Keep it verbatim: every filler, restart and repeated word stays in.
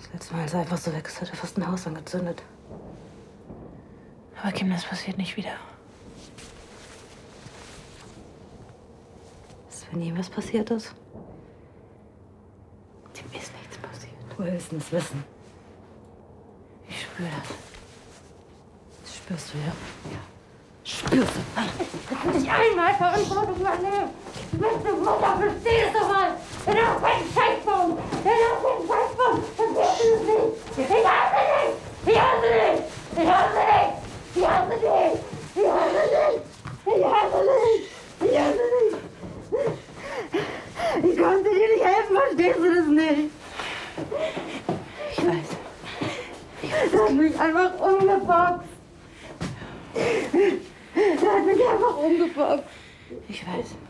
Das letzte Mal, als er einfach so weg ist, hat er fast ein Haus angezündet. Aber Kim, das passiert nicht wieder. Ist, wenn ihm was passiert ist? Dem ist nichts passiert. Du willst es wissen. Ich spüre das. Das spürst du, ja? Ja. Spürst du? Kannst du nicht einmal Verantwortung übernehmen? Du bist eine Mutter, versteh es doch mal! Wenn du auf keinen Scheißbaum! Wenn du auf keinen Scheißbaum! Verstehst du es nicht? Ich hasse dich! Ich hasse dich! Ich hasse dich! Ich hasse dich! Ich hasse dich! Ich hasse dich! Ich hasse dich! Ich konnte dir nicht helfen, verstehst du das nicht? Ich weiß. Ich weiß. Du hast mich einfach umgeboxt. Du hast mich einfach umgeboxt. Ich weiß.